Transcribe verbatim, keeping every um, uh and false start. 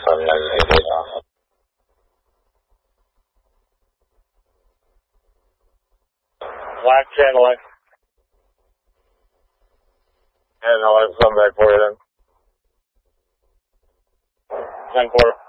Black channeling. And I'll have some back for you then. ten four.